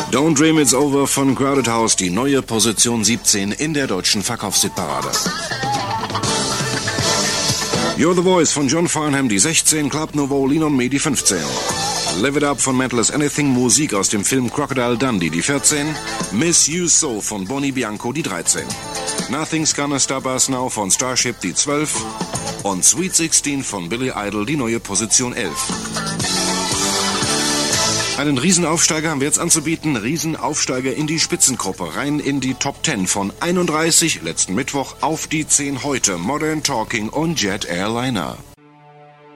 Don't Dream It's Over von Crowded House, die neue Position 17 in der deutschen Verkaufshitparade. You're the Voice von John Farnham, die 16, Club Nouveau, Lean on Me, die 15. Live It Up von Mental as Anything, Musik aus dem Film Crocodile Dundee, die 14. Miss You So von Bonnie Bianco, die 13. Nothing's Gonna Stop Us Now von Starship, die 12. Und Sweet 16 von Billy Idol, die neue Position 11. Einen Riesenaufsteiger haben wir jetzt anzubieten. Riesenaufsteiger in die Spitzengruppe, rein in die Top 10 von 31 letzten Mittwoch auf die 10 heute. Modern Talking und Jet Airliner.